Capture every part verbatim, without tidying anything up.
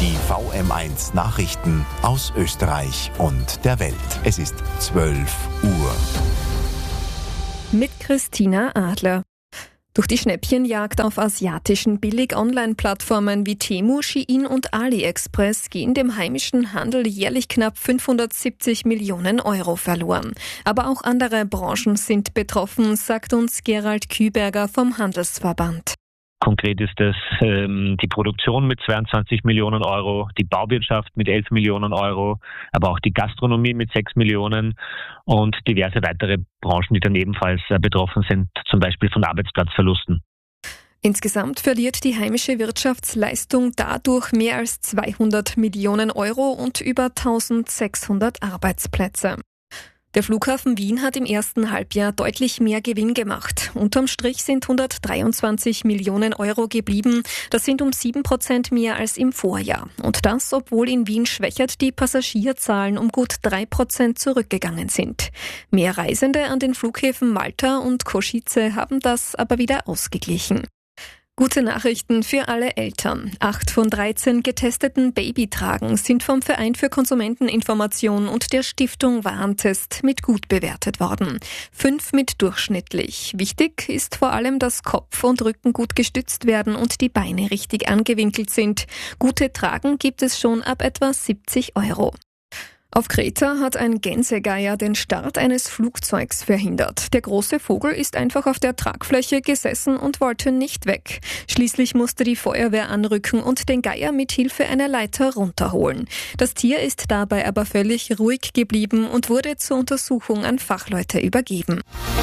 Die V M eins Nachrichten aus Österreich und der Welt. Es ist zwölf Uhr. Mit Christina Adler. Durch die Schnäppchenjagd auf asiatischen Billig-Online-Plattformen wie Temu, Shein und AliExpress gehen dem heimischen Handel jährlich knapp fünfhundertsiebzig Millionen Euro verloren. Aber auch andere Branchen sind betroffen, sagt uns Gerald Küberger vom Handelsverband. Konkret ist es ähm, die Produktion mit zweiundzwanzig Millionen Euro, die Bauwirtschaft mit elf Millionen Euro, aber auch die Gastronomie mit sechs Millionen und diverse weitere Branchen, die dann ebenfalls äh, betroffen sind, zum Beispiel von Arbeitsplatzverlusten. Insgesamt verliert die heimische Wirtschaftsleistung dadurch mehr als zweihundert Millionen Euro und über eintausendsechshundert Arbeitsplätze. Der Flughafen Wien hat im ersten Halbjahr deutlich mehr Gewinn gemacht. Unterm Strich sind hundertdreiundzwanzig Millionen Euro geblieben. Das sind um sieben Prozent mehr als im Vorjahr. Und das, obwohl in Wien schwächert die Passagierzahlen um gut drei Prozent zurückgegangen sind. Mehr Reisende an den Flughäfen Malta und Košice haben das aber wieder ausgeglichen. Gute Nachrichten für alle Eltern. Acht von dreizehn getesteten Babytragen sind vom Verein für Konsumenteninformation und der Stiftung Warentest mit gut bewertet worden. Fünf mit durchschnittlich. Wichtig ist vor allem, dass Kopf und Rücken gut gestützt werden und die Beine richtig angewinkelt sind. Gute Tragen gibt es schon ab etwa siebzig Euro. Auf Kreta hat ein Gänsegeier den Start eines Flugzeugs verhindert. Der große Vogel ist einfach auf der Tragfläche gesessen und wollte nicht weg. Schließlich musste die Feuerwehr anrücken und den Geier mit Hilfe einer Leiter runterholen. Das Tier ist dabei aber völlig ruhig geblieben und wurde zur Untersuchung an Fachleute übergeben.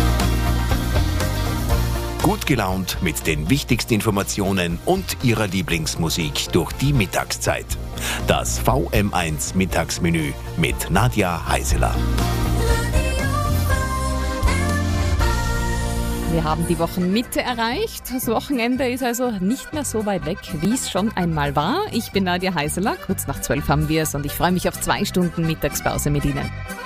Gut gelaunt mit den wichtigsten Informationen und Ihrer Lieblingsmusik durch die Mittagszeit. Das V M eins Mittagsmenü mit Nadja Heiseler. Wir haben die Wochenmitte erreicht. Das Wochenende ist also nicht mehr so weit weg, wie es schon einmal war. Ich bin Nadja Heiseler. Kurz nach zwölf haben wir es und ich freue mich auf zwei Stunden Mittagspause mit Ihnen.